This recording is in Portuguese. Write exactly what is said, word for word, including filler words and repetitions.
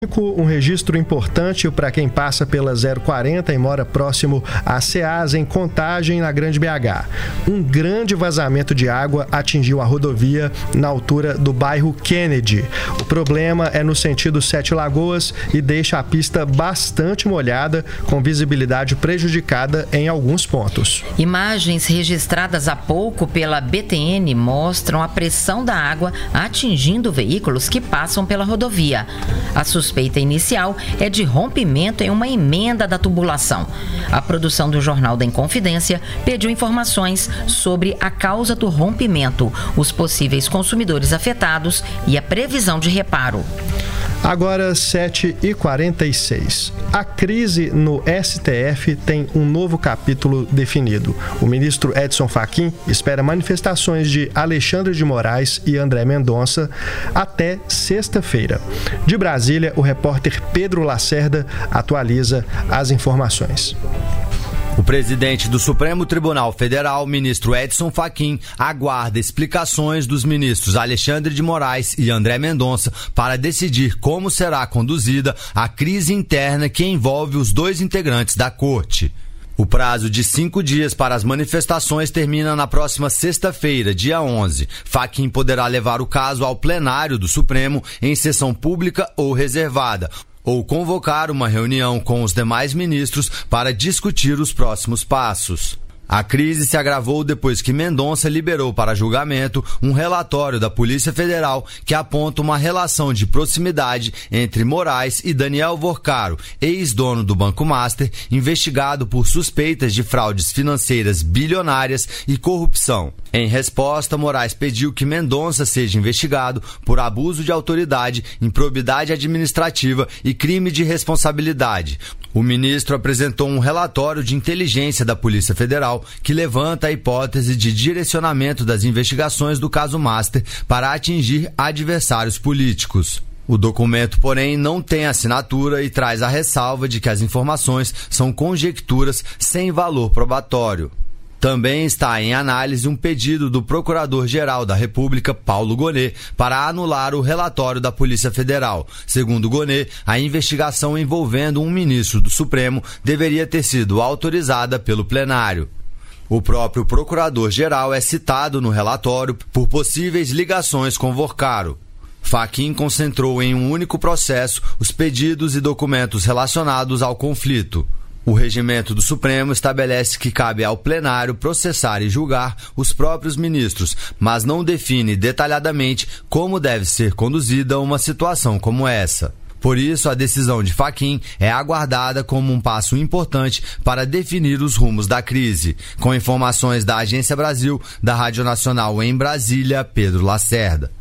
Um registro importante para quem passa pela zero quarenta e mora próximo à SEASA, em Contagem, na Grande B H. Um grande vazamento de água atingiu a rodovia na altura do bairro Kennedy. O problema é no sentido Sete Lagoas e deixa a pista bastante molhada, com visibilidade prejudicada em alguns pontos. Imagens registradas há pouco pela B T N mostram a pressão da água atingindo veículos que passam pela rodovia. A A suspeita inicial é de rompimento em uma emenda da tubulação. A produção do Jornal da Inconfidência pediu informações sobre a causa do rompimento, os possíveis consumidores afetados e a previsão de reparo. Agora, sete e quarenta e seis. A crise no S T F tem um novo capítulo definido. O ministro Edson Fachin espera manifestações de Alexandre de Moraes e André Mendonça até sexta-feira. De Brasília, o repórter Pedro Lacerda atualiza as informações. O presidente do Supremo Tribunal Federal, ministro Edson Fachin, aguarda explicações dos ministros Alexandre de Moraes e André Mendonça para decidir como será conduzida a crise interna que envolve os dois integrantes da corte. O prazo de cinco dias para as manifestações termina na próxima sexta-feira, dia onze. Fachin poderá levar o caso ao plenário do Supremo em sessão pública ou reservada, ou convocar uma reunião com os demais ministros para discutir os próximos passos. A crise se agravou depois que Mendonça liberou para julgamento um relatório da Polícia Federal que aponta uma relação de proximidade entre Moraes e Daniel Vorcaro, ex-dono do Banco Master, investigado por suspeitas de fraudes financeiras bilionárias e corrupção. Em resposta, Moraes pediu que Mendonça seja investigado por abuso de autoridade, improbidade administrativa e crime de responsabilidade. O ministro apresentou um relatório de inteligência da Polícia Federal que levanta a hipótese de direcionamento das investigações do caso Master para atingir adversários políticos. O documento, porém, não tem assinatura e traz a ressalva de que as informações são conjecturas sem valor probatório. Também está em análise um pedido do Procurador-Geral da República, Paulo Gonet, para anular o relatório da Polícia Federal. Segundo Gonet, a investigação envolvendo um ministro do Supremo deveria ter sido autorizada pelo plenário. O próprio Procurador-Geral é citado no relatório por possíveis ligações com Vorcaro. Fachin concentrou em um único processo os pedidos e documentos relacionados ao conflito. O regimento do Supremo estabelece que cabe ao plenário processar e julgar os próprios ministros, mas não define detalhadamente como deve ser conduzida uma situação como essa. Por isso, a decisão de Fachin é aguardada como um passo importante para definir os rumos da crise. Com informações da Agência Brasil, da Rádio Nacional em Brasília, Pedro Lacerda.